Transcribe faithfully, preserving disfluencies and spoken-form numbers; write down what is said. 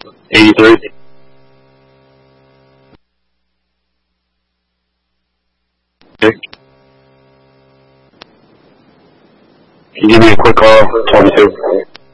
eighty-three. Okay. Can you give me a quick call? twenty-two.